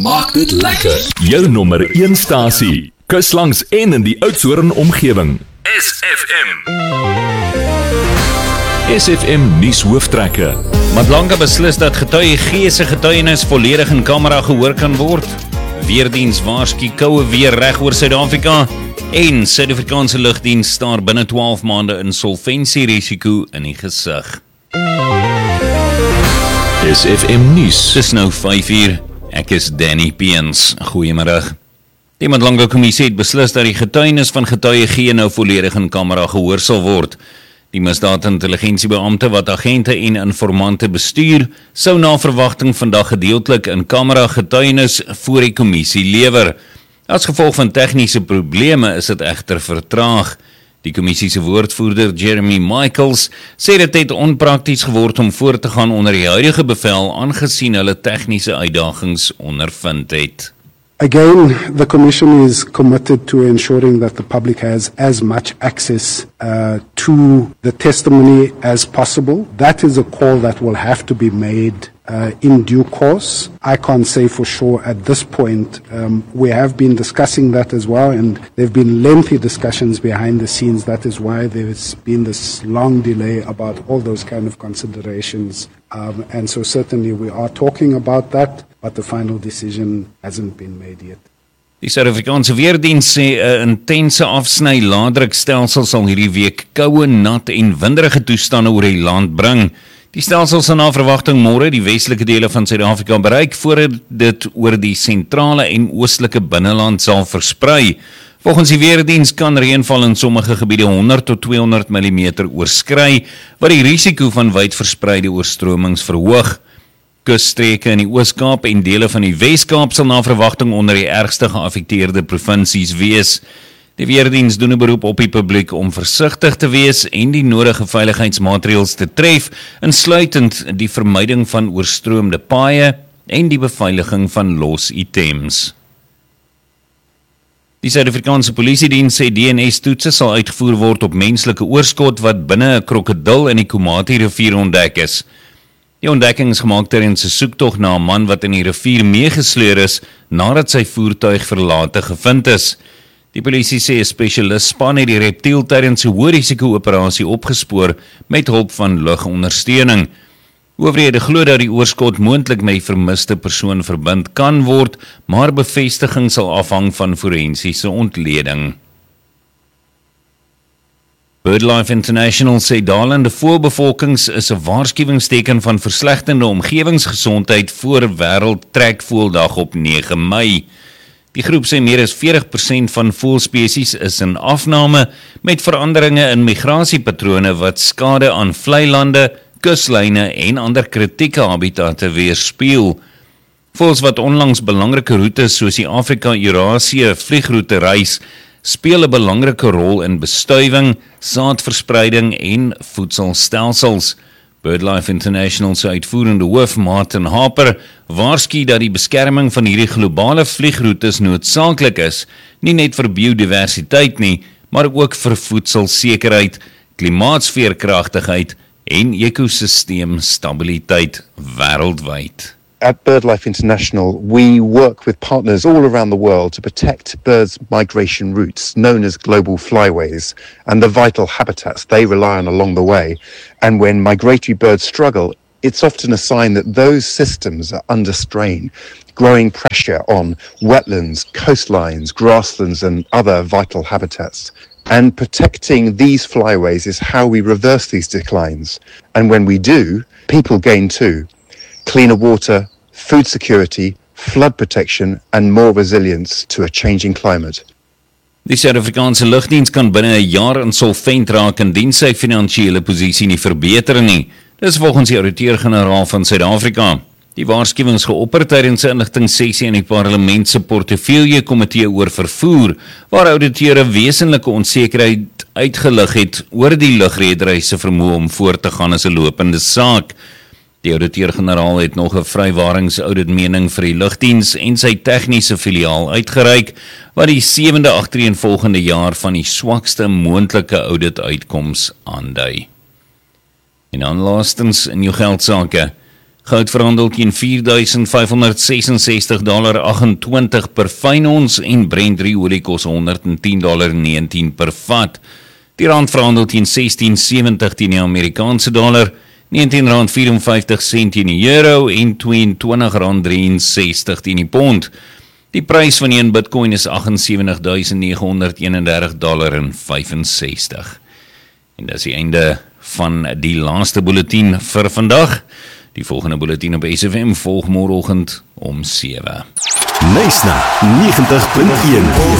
Maak dit lekker. Jou nommer 1 stasie. Kuslangs en in die Oudtshoorn omgewing. SFM. SFM nuus hooftrekke. Madlanga beslis dat getuie G se getuienis volledig in kamera gehoor kan word. Weerdiens waarsku koue weer reg oor Suid-Afrika. En Suid-Afrikaanse lugdiens staar binne 12 maande insolvensierisiko in die gesig. SFM nuus. Dis nou 5:00. Ek is Danny Peens. Goeiemiddag. Die Madlanga kommissie het beslis dat die getuienis van getuie G nou volledig in kamera gehoor sal word. Die misdaadintelligensiebeampte wat agente en informante bestuur, sou na verwagting vandag gedeeltelik in kamera getuienis voor die kommissie lewer. As gevolg van tegniese probleme is dit egter vertraag. Die kommissie se woordvoerder Jeremy Michaels sê dit het onprakties geword om voort te gaan onder die huidige bevel aangesien hulle tegniese uitdagings ondervind het. Again, the Commission is committed to ensuring that the public has as much access to the testimony as possible. That is a call that will have to be made in due course. I can't say for sure at this point. We have been discussing that as well, and there have been lengthy discussions behind the scenes. That is why there's been this long delay about all those kind of considerations. And so certainly we are talking about that, but the final decision hasn't been made yet. Die Suid-Afrikaanse Weerdiens sê 'n intense afsny laadrukstelsel sal hierdie week koue, nat en winderige toestande oor die land bring. Die stelsel sal na verwagting môre die westelike dele van Suid-Afrika bereik voordat dit oor die sentrale en oostelike binneland sal versprei. Volgens die Weerdiens kan reënval in sommige gebiede 100 tot 200 mm oorskry, wat die risiko van wyd verspreide oorstromings verhoog. Kusstreke in die Oos-Kaap en dele van die Wes-Kaap sal na verwagting onder die ergste geaffekteerde provinsies wees. Die Weerdiens doen 'n beroep op die publiek om versigtig te wees en die nodige veiligheidsmaatreëls te tref, insluitend die vermyding van oorstroomde paaie en die beveiliging van los items. Die Suid-Afrikaanse Polisiediens sê DNS-toetse sal uitgevoer word op menslike oorskot wat binne 'n krokodil in die Komati-rivier ontdek is. Die ontdekking is gemaak tydens 'n soektog na 'n man wat in die rivier meegesleur is nadat sy voertuig verlate gevind is. Die polisie sê 'n spesialisspan het die reptiel tydens 'n hoë-risiko-operasie opgespoor met hulp van lugondersteuning. Owerhede glo dat die oorskot moontlik met die vermiste persoon verbind kan word, maar bevestiging sal afhang van forensiese ontleding. BirdLife International sê dalende voëlbevolkings is 'n waarskuwingsteken van verslegtende omgewingsgesondheid voor Wêreldtrekvoëldag op 9 Mei. Die groep sê meer as 40% van voëlspesies is in afname met veranderinge in migrasiepatrone wat skade aan vlei lande, kuslyne en ander kritieke habitatte weerspieël. Voëls wat onlangs belangrike roetes soos die Afrika-Eurasie vliegroete reis, speel 'n belangrike rol in bestuiving, saadverspreiding en voedselstelsels. BirdLife International se uitvoerende hoof Martin Harper waarsku dat die beskerming van hierdie globale vliegroetes noodsaaklik is, nie net vir biodiversiteit nie, maar ook vir voedselsekerheid, klimaatsveerkragtigheid en ekosisteemstabiliteit wêreldwyd. At BirdLife International, we work with partners all around the world to protect birds' migration routes, known as global flyways, and the vital habitats they rely on along the way. And when migratory birds struggle, it's often a sign that those systems are under strain, growing pressure on wetlands, coastlines, grasslands, and other vital habitats. And protecting these flyways is how we reverse these declines. And when we do, people gain too. Cleaner water, food security, flood protection, and more resilience to a changing climate. Die Suid-Afrikaanse lugdiens kan binne 'n jaar insolvent raak indien sy finansiële posisie nie verbeter nie. Dis volgens die ouditeur-generaal van Suid-Afrika. Die waarskuwing is geopper tydens 'n inligtingssessie in die parlement se portefeulje-komitee oor vervoer, waar ouditeure wesenlike onsekerheid uitgelig het oor die lugredery se vermoë om voort te gaan as 'n lopende saak. Die ouditeur-generaal het nog 'n vrywaringsauditmening vir die lugdiens en sy tegniese filiaal uitgereik, wat die 7de agtereenvolgende jaar van die swakste moontlike audituitkoms aandui. En dan laastens in jou geldsaake. Goud verhandel teen $4,566.28 per fyn ons en Brent olie kos $110.19 per vat. Die rand verhandel teen 16.70 teen die Amerikaanse dollar, R19.54 teen die euro en R22.63 teen die pond. Die prys van 1 Bitcoin is $78,931.65. En dis die einde van die laaste bulletin vir vandag. Die volgende bulletin op SFM volg môreoggend om 7. Knysna 90.1